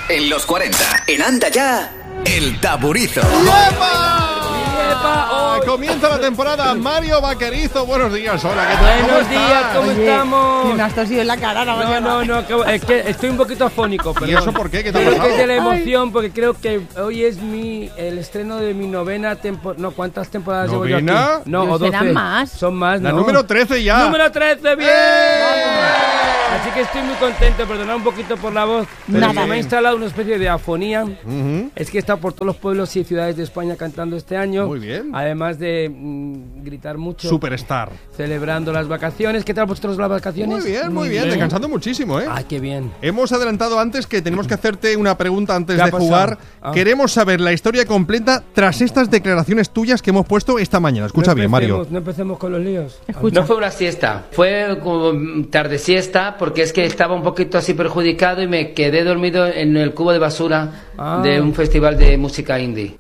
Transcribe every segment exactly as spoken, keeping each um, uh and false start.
En los cuarenta, en Anda Ya, El Taburizo. ¡Yepa! ¡Yepa! Oh. Comienza la temporada. Mario Vaquerizo, buenos días. Hola, ¿qué tal? Buenos días, ¿cómo Oye, estamos? Me has tosido en la cara, no, No, no, no, que, es que estoy un poquito afónico, perdón. ¿Y eso por qué? ¿Qué te ha Creo pasado? que es de la emoción, porque creo que hoy es mi el estreno de mi novena temporada. No, ¿cuántas temporadas llevo yo ¿Novena? aquí? No, o doce. ¿Serán más? Son más, La ¿no? número trece ya. ¡Número trece! ¡Bien! ¡Eh! Así que estoy muy contento, perdonad un poquito por la voz, pero Nada. se me ha instalado una especie de afonía. Uh-huh. Es que he estado por todos los pueblos y ciudades de España cantando este año. Muy bien. Además de mm, gritar mucho. Superstar. Celebrando las vacaciones. ¿Qué tal vosotros las vacaciones? Muy bien, muy bien. Descansando muchísimo, ¿eh? Ay, qué bien. Hemos adelantado antes que tenemos que hacerte una pregunta antes ¿Qué ha de pasado? jugar. Ah. Queremos saber la historia completa tras estas declaraciones tuyas que hemos puesto esta mañana. Escucha No bien, Mario. empecemos- No empecemos con los líos. Escucha. No fue una siesta, fue como tarde siesta porque es que estaba un poquito así perjudicado y me quedé dormido en el cubo de basura Ah. de un festival de música indie.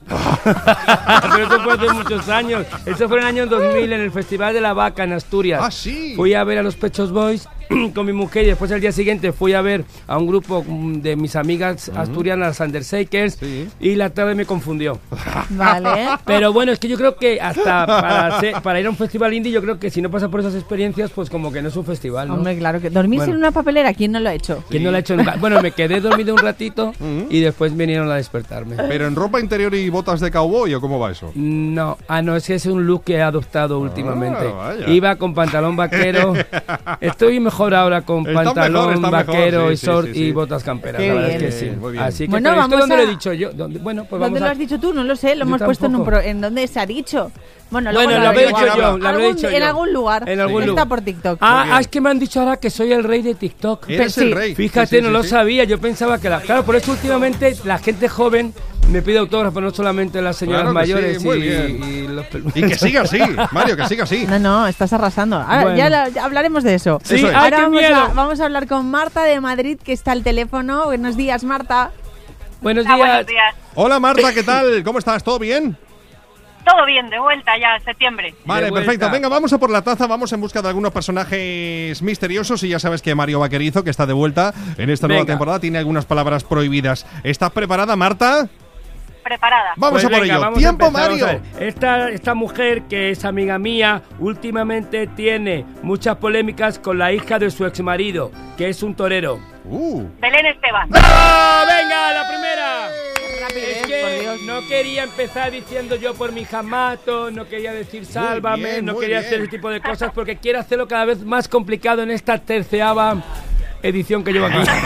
Pero eso fue hace muchos años. Eso fue en el año dos mil en el Festival de la Vaca en Asturias. Ah, sí. Fui a ver a los Pechos Boys con mi mujer y después al día siguiente fui a ver a un grupo mm, de mis amigas asturianas, las Undershakers, Sí. y la tarde me confundió. Vale. Pero bueno, es que yo creo que hasta para, ser- para ir a un festival indie, yo creo que si no pasa por esas experiencias, pues como que no es un festival, ¿no? Hombre, claro que dormirse Bueno. en una papelera, ¿quién no lo ha hecho? ¿Quién no lo ha hecho nunca? Bueno, me quedé dormido un ratito Ujú. y después vinieron a despertarme. ¿Pero en ropa interior y botas de cowboy o cómo va eso? No, ah, no, es que es un look que he adoptado últimamente. vaya. Iba con pantalón vaquero. Estoy mejor ahora con Está pantalón mejor, está mejor, vaquero sí, y sí, short sí, y sí. botas camperas. Qué La verdad bien. es que sí. Muy bien. Así que, Bueno, pero ¿esto vamos dónde a- lo he dicho yo? ¿Dónde? Bueno, pues vamos ¿Dónde lo a... has dicho tú? No lo sé, lo Yo hemos puesto en un tampoco. pro- ¿En dónde se ha dicho? Bueno, Bueno, luego lo habré dicho averiguamos. yo, lo habré Algún- dicho En yo. algún lugar. En algún Está lugar. por TikTok. Muy Ah, bien. ah, es que me han dicho ahora que soy el rey de TikTok. Eres sí. el rey. Fíjate, Sí, sí, no sí, lo sí. sabía. Yo pensaba que la... Claro, por eso últimamente la gente joven me pide autógrafos, no solamente las señoras Claro que sí, mayores muy y, bien. y los peludos. Y que siga así, Mario, que siga así. No, no, estás arrasando. Ahora, Bueno. ya, la- ya hablaremos de eso. Sí, Eso es. ¡ay, Ahora qué vamos miedo! a, vamos a hablar con Marta de Madrid, que está al teléfono. Buenos días, Marta. Buenos Ah, días. buenos días. Hola Marta, ¿qué tal? ¿Cómo estás? ¿Todo bien? Todo bien, de vuelta ya, septiembre. Vale, De vuelta. perfecto. Venga, vamos a por la taza, vamos en busca de algunos personajes misteriosos y ya sabes que Mario Vaquerizo, que está de vuelta en esta nueva Venga. temporada, tiene algunas palabras prohibidas. ¿Estás preparada, Marta? Preparada. Vamos Pues a por venga, ello. vamos a ¡Tiempo, empezar, Mario! vamos a ver. Esta, esta mujer, que es amiga mía, últimamente tiene muchas polémicas con la hija de su exmarido, que es un torero. Uh, Belén Esteban. ¡Bravo! ¡Venga, la primera! rapidez, Es por que Dios. no quería empezar diciendo yo por mi jamato, no quería decir sálvame, bien, no muy quería bien. hacer ese tipo de cosas porque quiero hacerlo cada vez más complicado en esta terceava edición que llevo aquí.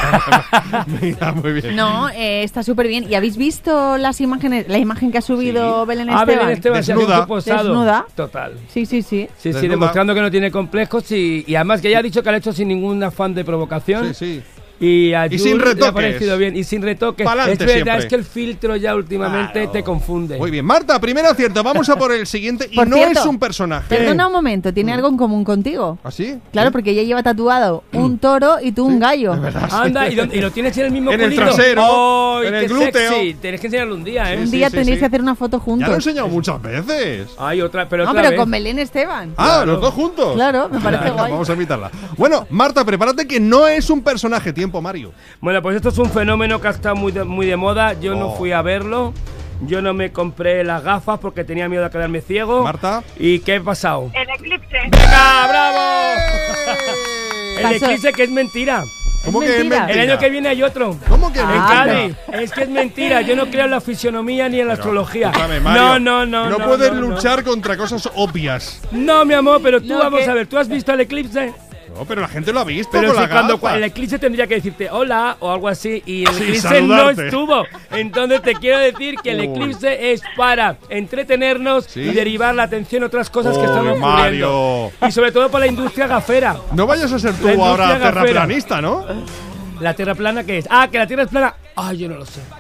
mira, muy bien. No, eh, está súper bien. ¿Y habéis visto las imágenes, la imagen que ha subido Sí. Belén Ah, Esteban? Belén Esteban se Desnuda. ha posado. Desnuda. Total. Sí, sí, sí. Sí, sí, Desnuda. demostrando que no tiene complejos y, y además que ella ha dicho que lo ha hecho sin ningún afán de provocación. Sí, sí. Y, a Y Jules sin le retoques. ha parecido bien. Y sin retoques. Pa'lante Es verdad, siempre. es que el filtro ya últimamente Claro. te confunde. Muy bien. Marta, primer acierto. Vamos a por el siguiente. Y Por no cierto, es un personaje. Perdona un momento, ¿tiene algo en común contigo? ¿Ah, sí? Claro, ¿Sí? porque ella lleva tatuado un toro y tú un gallo. Anda, ¿y, dónde- y lo tienes en el mismo En el culito? trasero, ¡Ay, en el qué glúteo. sexy! Tienes que enseñarlo un día, ¿eh? Un Sí, día sí, tenéis sí. que hacer una foto Ya juntos. lo he enseñado muchas veces. Hay otra, pero no, otra pero vez. con Belén Esteban. Ah, Claro. los dos juntos. Claro, me parece Venga, guay. Vamos a invitarla. Bueno, Marta, prepárate que no es un personaje. Tiempo, Mario. Bueno, pues esto es un fenómeno que ha estado muy de, muy de moda. Yo no Oh. fui a verlo. Yo no me compré las gafas porque tenía miedo a quedarme ciego. Marta. ¿Y qué ha pasado? El eclipse. ¡Venga, bravo! El Pasó. eclipse, que es mentira. ¿Cómo Es que es mentira. mentira? El año que viene hay otro. ¿Cómo que En Ah, Cádiz. Es que es mentira. Yo no creo en la fisionomía ni en la astrología. Escúchame, Mario, No, no, no. No, no puedes no, no. luchar contra cosas obvias. No, mi amor, pero tú No, vamos que- a ver. ¿Tú has visto el eclipse? No, pero la gente lo ha visto Pero con si la cuando gafa. el eclipse tendría que decirte hola o algo así y el Sí, eclipse no saludarte. estuvo. Entonces te quiero decir que el Uy. eclipse es para entretenernos Sí. y derivar la atención a otras cosas que Uy, están ocurriendo. Mario. Y sobre todo para la industria gafera. No vayas a ser tú La industria ahora gafera. terraplanista, ¿no? ¿La Tierra plana qué es? Ah, que la Tierra es plana. Ay, yo no lo sé.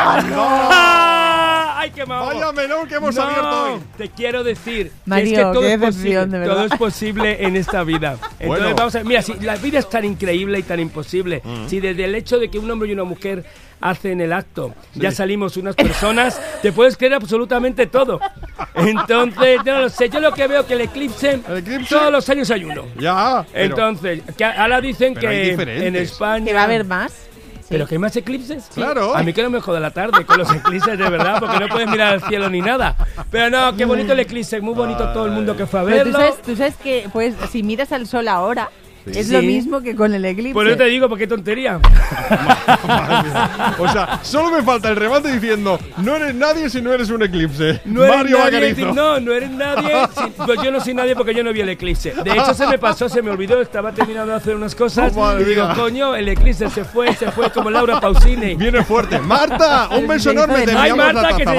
¡Ah! ¡Ay, qué malo! Vaya melón que hemos No, abierto hoy. te quiero decir que Mario, es que todo qué es posible, decepción, de verdad. todo es posible en esta vida. Entonces Bueno. vamos a ver, mira, si la vida es tan increíble y tan imposible, si desde el hecho de que un hombre y una mujer hacen el acto, ya salimos unas personas, te puedes creer absolutamente todo. Entonces, no lo sé, yo lo que veo que el eclipse, ¿El eclipse? todos los años hay uno. Ya. pero- Entonces, que ahora dicen pero hay que diferentes. en España Que va a haber más. ¿Pero que hay más eclipses? Claro. A mí que no me joda la tarde con los eclipses, de verdad, porque no puedes mirar al cielo ni nada. Pero no, qué bonito el eclipse, muy bonito todo el mundo que fue a Pero verlo. tú sabes, tú sabes que, pues, si miras al sol ahora, es Sí. lo mismo que con el eclipse. Por eso te digo, porque qué tontería. O sea, solo me falta el remate diciendo: no eres nadie si no eres un eclipse. No eres Mario nadie, Vaquerizo. no, no eres nadie. si- pues yo no soy nadie porque yo no vi el eclipse. De hecho, se me pasó, se me olvidó, estaba terminando de hacer unas cosas Oh, madre y digo, mía. coño, el eclipse se fue, se fue como Laura Pausini. Viene fuerte. Marta, un beso Se hizo enorme. de Te noche. Ay, enviamos la Marta, que taza, se